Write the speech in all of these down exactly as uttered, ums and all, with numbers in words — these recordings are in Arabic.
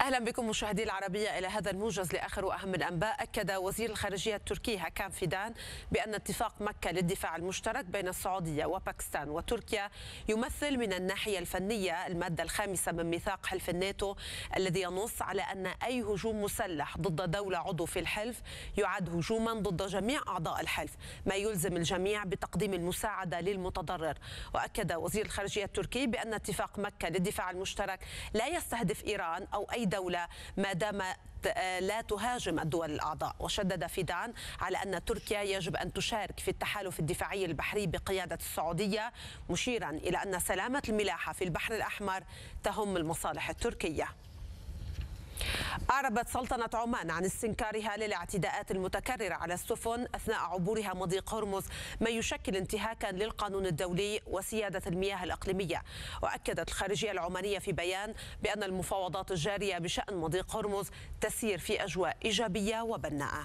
أهلا بكم مشاهدي العربية إلى هذا الموجز لآخر وأهم الأنباء. أكد وزير الخارجية التركي هاكان فيدان بأن اتفاق مكة للدفاع المشترك بين السعودية وباكستان وتركيا يمثل من الناحية الفنية المادة الخامسة من ميثاق حلف الناتو الذي ينص على أن أي هجوم مسلح ضد دولة عضو في الحلف يعد هجوما ضد جميع أعضاء الحلف، ما يلزم الجميع بتقديم المساعدة للمتضرر. وأكد وزير الخارجية التركي بأن اتفاق مكة للدفاع المشترك لا يستهدف إيران أو أي دولة ما دام لا تهاجم الدول الأعضاء. وشدد فيدان على أن تركيا يجب أن تشارك في التحالف الدفاعي البحري بقيادة السعودية، مشيرا إلى أن سلامة الملاحة في البحر الأحمر تهم المصالح التركية. أعربت سلطنة عمان عن استنكارها للاعتداءات المتكررة على السفن أثناء عبورها مضيق هرمز، ما يشكل انتهاكا للقانون الدولي وسيادة المياه الإقليمية. وأكدت الخارجية العمانية في بيان بأن المفاوضات الجارية بشأن مضيق هرمز تسير في أجواء إيجابية وبناءة.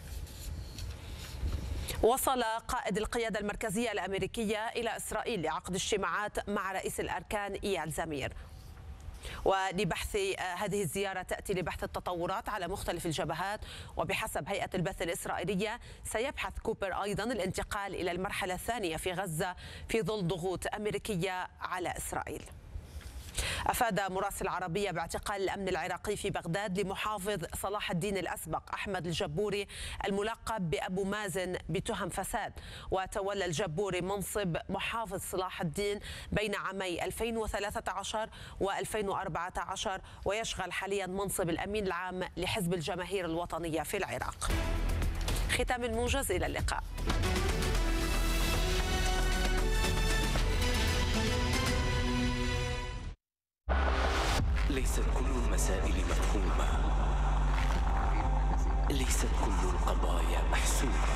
وصل قائد القيادة المركزية الأمريكية إلى إسرائيل لعقد اجتماعات مع رئيس الأركان إيال زمير، ولبحث هذه الزيارة تأتي لبحث التطورات على مختلف الجبهات. وبحسب هيئة البث الإسرائيلية سيبحث كوبر أيضا الانتقال إلى المرحلة الثانية في غزة في ظل ضغوط أمريكية على إسرائيل. أفاد مراسل العربية باعتقال الأمن العراقي في بغداد لمحافظ صلاح الدين الأسبق أحمد الجبوري الملقب بأبو مازن بتهم فساد. وتولى الجبوري منصب محافظ صلاح الدين بين عامي ألفين وثلاثة عشر وألفين وأربعة عشر، ويشغل حاليا منصب الأمين العام لحزب الجماهير الوطنية في العراق. ختام الموجز، إلى اللقاء. ليست كل المسائل مفهومة، ليست كل القضايا محسومة.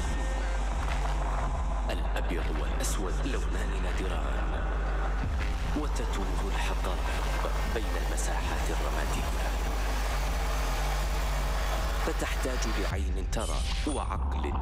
الأبيض والأسود لونان نادران، وتتوه الحقائق بين المساحات الرمادية، فتحتاج لعين ترى وعقل